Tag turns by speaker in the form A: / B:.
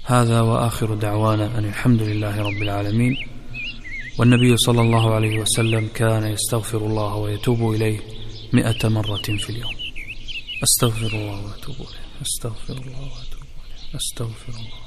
A: هذا وآخر دعوانا أن الحمد لله رب العالمين. والنبي صلى الله عليه وسلم كان يستغفر الله ويتوب إليه 100 مرة في اليوم. أستغفر الله وأتوب إليه، أستغفر الله وأتوب إليه، أستغفر الله.